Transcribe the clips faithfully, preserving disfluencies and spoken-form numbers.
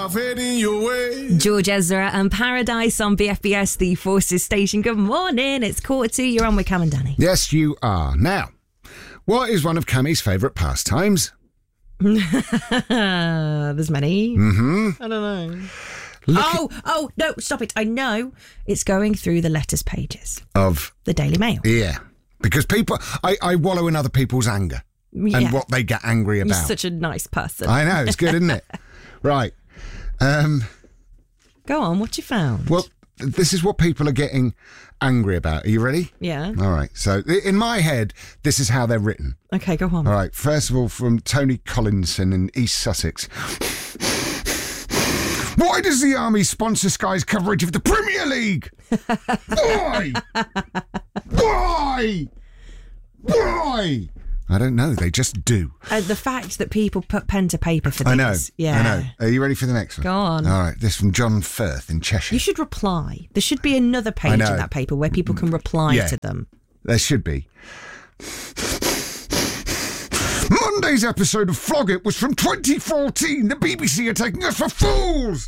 love heading your way. George Ezra and Paradise on B F B S, the Forces station. Good morning. It's quarter two. You're on with Cam and Danny. Yes, you are. Now, what is one of Cammie's favourite pastimes? There's many. Mm-hmm. I don't know. Look oh, oh, no, stop it. I know. It's going through the letters pages of the Daily Mail. Yeah. Because people, I, I wallow in other people's anger Yeah. and what they get angry You're about. such a nice person. I know, it's good, isn't it? Right. Um, Go on, what you found? well, this is what people are getting angry about. Are you ready? Yeah. All right. So, in my head, this is how they're written. Okay, go on. All right. First of all, from Tony Collinson in East Sussex. Why does the Army sponsor Sky's coverage of the Premier League? Why? Why? Why? I don't know. They just do. Uh, the fact that people put pen to paper for these. I know. Yeah. I know. Are you ready for the next one? Go on. All right. This from John Firth in Cheshire. You should reply. There should be another page in know. that paper where people can reply Yeah. to them. There should be. Monday's episode of Flog It was from twenty fourteen. The B B C are taking us for fools.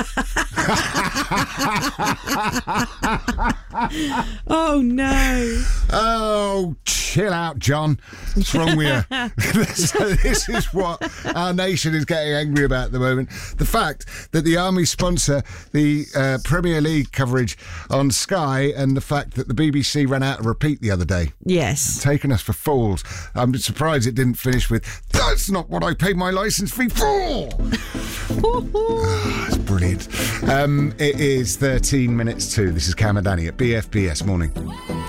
Oh, no. Oh, chill out, John. What's wrong with you? So this is what our nation is getting angry about at the moment. The fact that the Army sponsor the uh, Premier League coverage on Sky, and the fact that the B B C ran out of repeat the other day. Yes. Taking us for fools. I'm surprised it didn't finish with, that's not what I paid my licence fee for. Oh, it's brilliant. Um, it is thirteen minutes to. This is Cam and Danny at B F B S Morning.